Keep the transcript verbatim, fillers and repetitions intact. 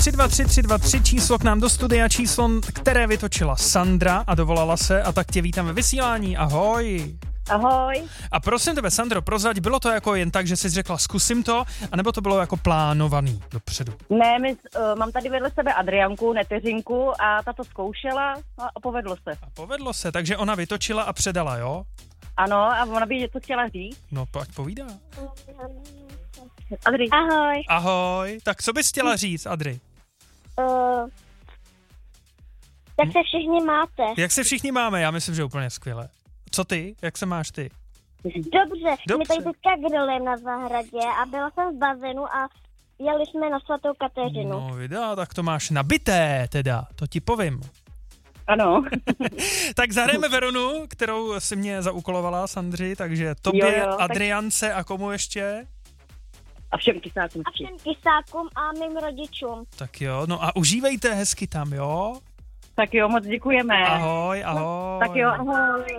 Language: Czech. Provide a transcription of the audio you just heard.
tři dva tři tři dva tři číslo k nám do studia, číslo, které vytočila Sandra a dovolala se, a tak tě vítám ve vysílání. Ahoj. Ahoj. A prosím tebe, Sandro, prozrať, bylo to jako jen tak, že jsi řekla zkusím to, anebo to bylo jako plánovaný dopředu? Ne, my, uh, mám tady vedle sebe Adrianku, neteřinku, a ta to zkoušela a povedlo se. A povedlo se, takže ona vytočila a předala, jo? Ano, a ona by něco chtěla říct. No, ať povídá. Adri. Ahoj. Ahoj, tak co bys chtěla říct, Adri? Uh, jak se všichni máte? Jak se všichni máme? Já myslím, že úplně skvěle. Co ty? Jak se máš ty? Dobře, Dobře. my tady teďka grillujeme na zahradě a byla jsem v bazénu a jeli jsme na svatou Kateřinu. No, videa, tak to máš nabité teda, to ti povím. Ano. Tak zahrajeme Veronu, kterou si mě zaúkolovala, Sandři, takže tobě, Jo, jo, tak- Adriance a komu ještě? A všem kysákům. A všem kysákům a mým rodičům. Tak jo, no a užívejte hezky tam, jo? Tak jo, moc děkujeme. Ahoj, ahoj. Tak jo, ahoj.